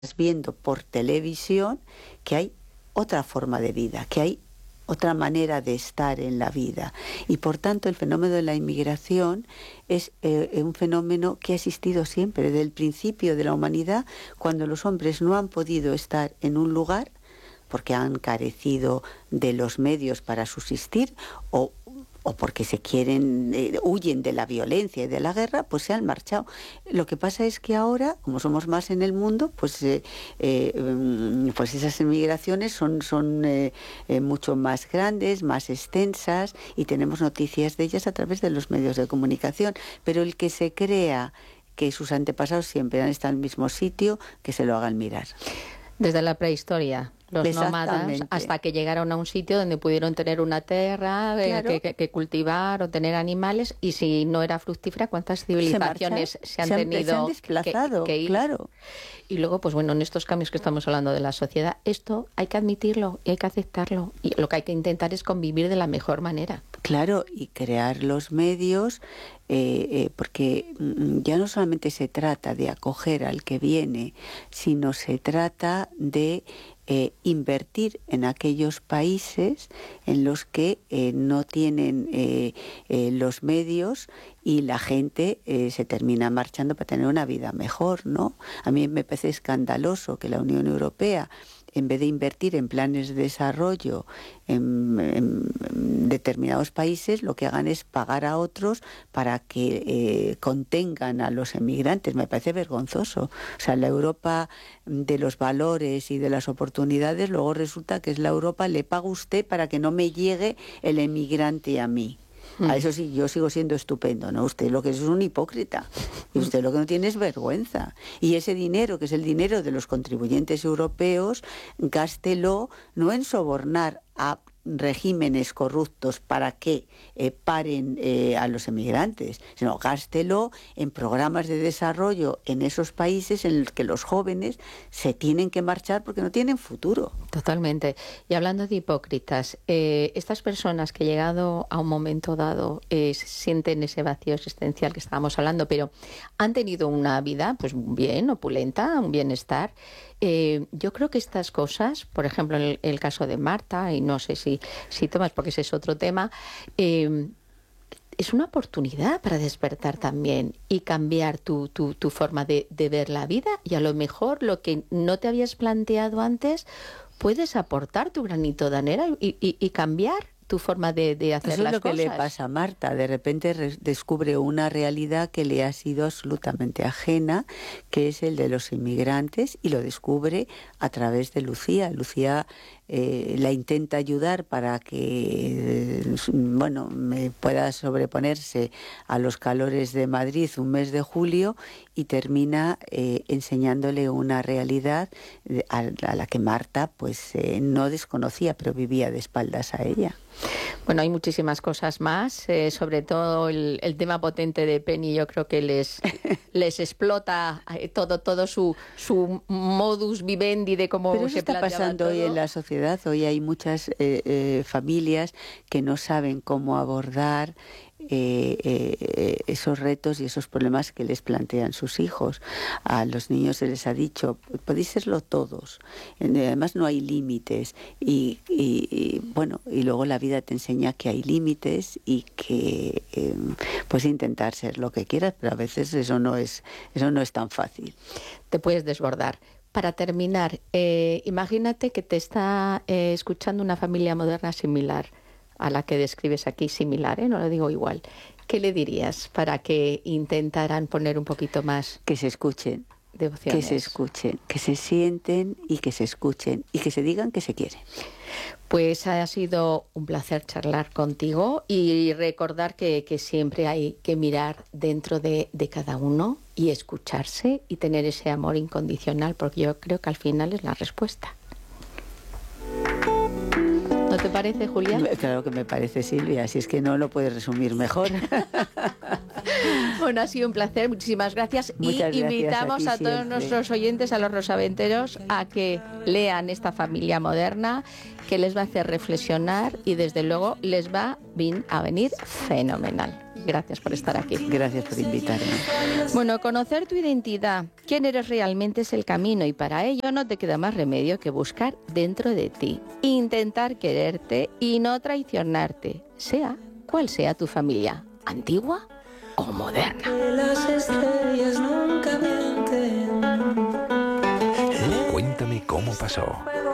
viendo por televisión que hay otra forma de vida, que hay otra manera de estar en la vida. Y por tanto el fenómeno de la inmigración es un fenómeno que ha existido siempre, desde el principio de la humanidad, cuando los hombres no han podido estar en un lugar porque han carecido de los medios para subsistir o porque huyen de la violencia y de la guerra, pues se han marchado. Lo que pasa es que ahora, como somos más en el mundo, pues esas emigraciones son mucho más grandes, más extensas, y tenemos noticias de ellas a través de los medios de comunicación. Pero el que se crea que sus antepasados siempre han estado en el mismo sitio, que se lo hagan mirar. Desde la prehistoria, los nómadas, hasta que llegaron a un sitio donde pudieron tener una tierra que cultivar o tener animales, y si no era fructífera, ¿cuántas civilizaciones se han desplazado, que ir? Claro. Y luego, pues bueno, en estos cambios que estamos hablando de la sociedad, esto hay que admitirlo y hay que aceptarlo, y lo que hay que intentar es convivir de la mejor manera. Claro, y crear los medios, porque ya no solamente se trata de acoger al que viene, sino se trata de invertir en aquellos países en los que no tienen los medios, y la gente se termina marchando para tener una vida mejor, ¿no? A mí me parece escandaloso que la Unión Europea, en vez de invertir en planes de desarrollo en determinados países, lo que hagan es pagar a otros para que contengan a los emigrantes. Me parece vergonzoso. O sea, la Europa de los valores y de las oportunidades, luego resulta que es la Europa, le paga usted para que no me llegue el emigrante a mí. A eso sí, yo sigo siendo estupendo, ¿no? Usted lo que es un hipócrita, y usted lo que no tiene es vergüenza. Y ese dinero, que es el dinero de los contribuyentes europeos, gástelo no en sobornar a regímenes corruptos para que paren a los emigrantes, sino gástelo en programas de desarrollo en esos países en los que los jóvenes se tienen que marchar porque no tienen futuro. Totalmente. Y hablando de hipócritas, estas personas que, llegado a un momento dado, sienten ese vacío existencial que estábamos hablando, pero han tenido una vida pues bien, opulenta, un bienestar. Yo creo que estas cosas, por ejemplo, en el caso de Marta, y no sé si Tomás, porque ese es otro tema, es una oportunidad para despertar también y cambiar tu forma de ver la vida, y a lo mejor lo que no te habías planteado antes, puedes aportar tu granito de arena y cambiar tu forma de hacer las cosas. Eso es lo que le pasa a Marta. De repente descubre una realidad que le ha sido absolutamente ajena, que es el de los inmigrantes, y lo descubre a través de Lucía. Lucía la intenta ayudar para que pueda sobreponerse a los calores de Madrid un mes de julio, y termina enseñándole una realidad a la que Marta no desconocía, pero vivía de espaldas a ella. Bueno, hay muchísimas cosas más, sobre todo el tema potente de Penny. Yo creo que les explota todo su modus vivendi de cómo Pero eso se está pasando todo. Hoy en la sociedad. Hoy hay muchas familias que no saben cómo abordar esos retos y esos problemas que les plantean sus hijos. A los niños se les ha dicho, podéis serlo todos, además no hay límites, y luego la vida te enseña que hay límites y que puedes intentar ser lo que quieras, pero a veces eso no es tan fácil. Te puedes desbordar. Para terminar, imagínate que te está escuchando una familia moderna similar a la que describes aquí, similar, no lo digo igual. ¿Qué le dirías para que intentaran poner un poquito más? Que se escuchen. Devociones. Que se escuchen, que se sienten y que se escuchen y que se digan que se quieren. Pues ha sido un placer charlar contigo y recordar que siempre hay que mirar dentro de cada uno y escucharse y tener ese amor incondicional, porque yo creo que al final es la respuesta. ¿No te parece, Julián? Claro que me parece, Silvia, si es que no lo puedes resumir mejor. Bueno, ha sido un placer, muchísimas gracias. Muchas gracias. Invitamos a todos nuestros oyentes, a los rosaventeros, a que lean esta familia moderna, que les va a hacer reflexionar y desde luego les va a venir fenomenal. Gracias por estar aquí. Gracias por invitarme. Bueno, conocer tu identidad, quién eres realmente es el camino y para ello no te queda más remedio que buscar dentro de ti, intentar quererte y no traicionarte, sea cual sea tu familia, antigua o moderna. Las estrellas nunca mienten. Cuéntame cómo pasó.